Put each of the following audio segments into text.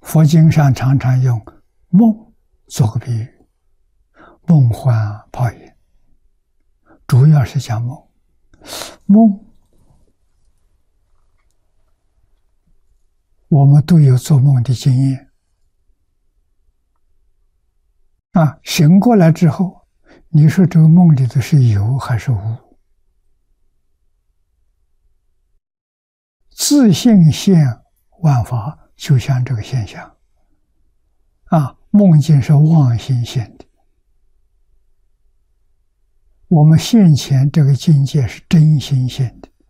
佛经上常常用梦做个比喻，梦幻泡影，主要是讲梦。梦，我们都有做梦的经验醒过来之后，你说这个梦里头是有还是无？自性现万法，就像这个现象梦境是妄心现的，我们现前这个境界是真心现的，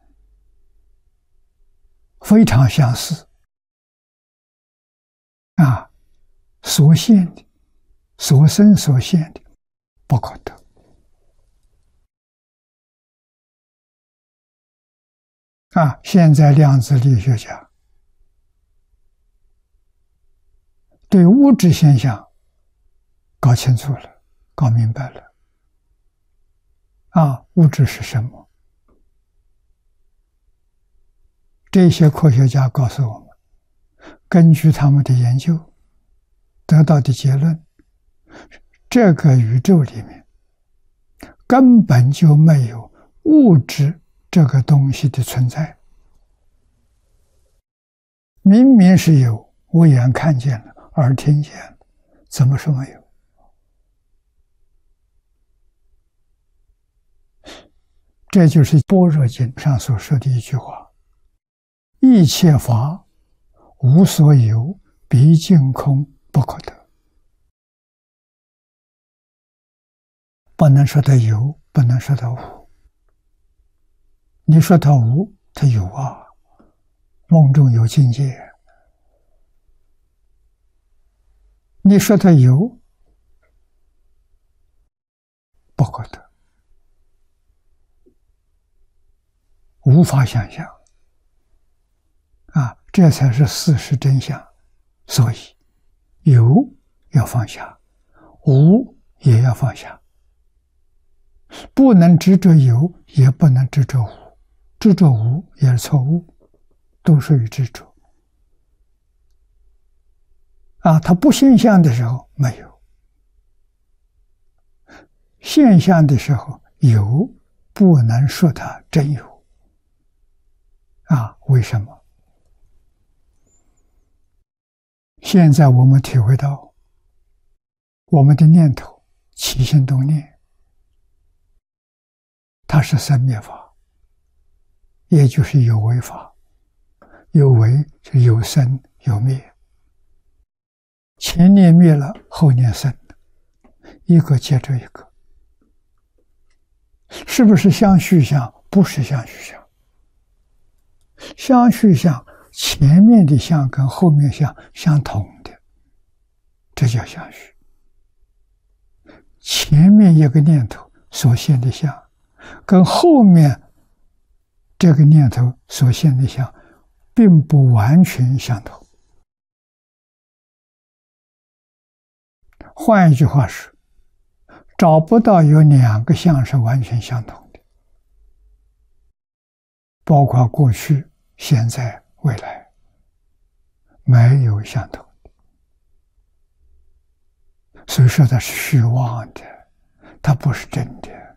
非常相似所现的、所生所现的不可得现在量子力学家对物质现象搞清楚了，搞明白了物质是什么？这些科学家告诉我们，根据他们的研究得到的结论，这个宇宙里面根本就没有物质这个东西的存在。明明是有，我眼看见了，耳听见了，怎么说没有？这就是《般若经》上所说的一句话：一切法无所有，毕竟空，不可得。不能说它有，不能说它无。你说它无，它有梦中有境界；你说它有，不可得，无法想象这才是事实真相。所以有要放下，无也要放下，不能执着有，也不能执着无，执着无也是错误，都属于执着它不现象的时候没有，现象的时候有，不能说它真有为什么？现在我们体会到，我们的念头起心动念，它是生灭法，也就是有为法。有为就有生有灭，前念灭了，后念生，一个接着一个，是不是相续相？不是相续相。相续相，前面的相跟后面相相同的，这叫相续。前面一个念头所现的相，跟后面这个念头所现的相并不完全相同。换一句话说，找不到有两个相是完全相同的，包括过去、现在、未来，没有相同的。所以说它是虚妄的，它不是真的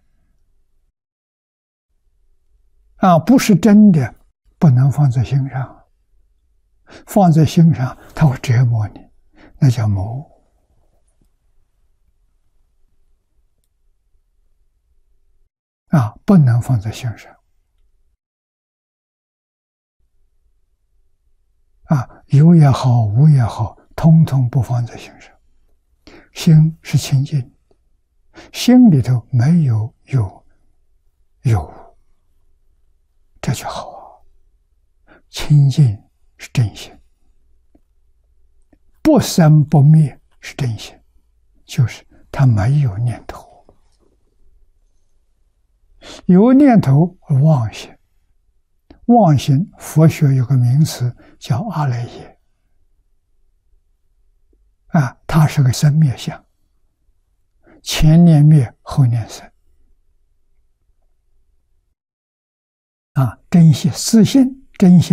不是真的，不能放在心上，放在心上它会折磨你，那叫魔不能放在心上有也好，无也好，统统不放在心上。心是清净，心里头没有有，这就好清净是真心，不生不灭是真心，就是它没有念头。有念头妄心，妄心佛学有个名词叫阿赖耶它是个生灭相，前念灭，后念生真心自信，真心